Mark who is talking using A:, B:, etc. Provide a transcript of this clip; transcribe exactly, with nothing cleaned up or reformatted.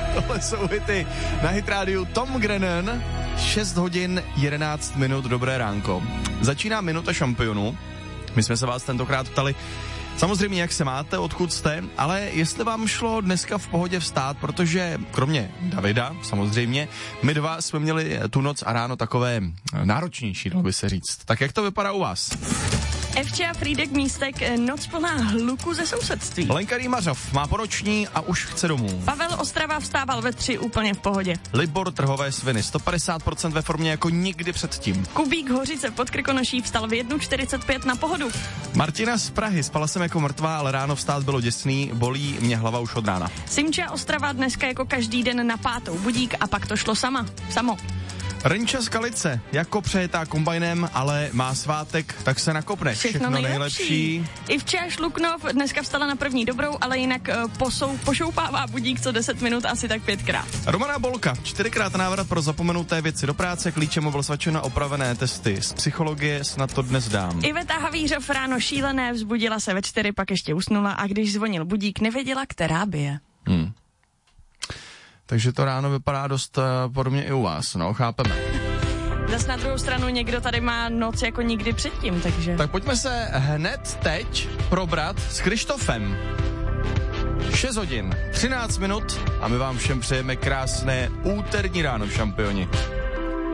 A: Tohle jsou hity na Hit rádiu. Tom Grennan, šest hodin jedenáct minut, dobré ránko. Začíná minuta šampionů. My jsme se vás tentokrát ptali, samozřejmě, jak se máte, odkud jste, ale jestli vám šlo dneska v pohodě vstát, protože kromě Davida, samozřejmě, my dva jsme měli tu noc a ráno takové náročnější, dalo by se říct. Tak jak to vypadá u vás?
B: Evča Frýdek Místek, noc plná hluku ze sousedství.
A: Lenka Rýmařov má ponoční a už chce domů.
B: Pavel Ostrava vstával ve tři úplně v pohodě.
A: Libor Trhové Sviny, sto padesát procent ve formě jako nikdy předtím.
B: Kubík Hořice pod Krkonoší vstal v jedna čtyřicet pět na pohodu.
A: Martina z Prahy, spala jsem jako mrtvá, ale ráno vstát bylo děsný, bolí mě hlava už od rána.
B: Simča Ostrava dneska jako každý den na pátou budík a pak to šlo sama, samo.
A: Renča z Kalice, jako přejetá kombajnem, ale má svátek, tak se nakopne.
B: Všechno,
A: Všechno
B: nejlepší.
A: nejlepší.
B: Ivča Šluknov dneska vstala na první dobrou, ale jinak uh, posou, pošoupává budík co deset minut, asi tak pětkrát.
A: Romana Bolka, čtyřikrát návrat pro zapomenuté věci do práce, klíčem mobil svačena opravené testy. Z psychologie snad to dnes dám.
B: Iveta Havířov ráno šílené, vzbudila se ve čtyři, pak ještě usnula a když zvonil budík, nevěděla, která bije.
A: Hmm. Takže to ráno vypadá dost uh, podobně i u vás, no, chápeme.
B: Zas na druhou stranu někdo tady má noc jako nikdy předtím, takže...
A: Tak pojďme se hned teď probrat s Krištofem. šest hodin, třináct minut a my vám všem přejeme krásné úterní ráno, šampioni.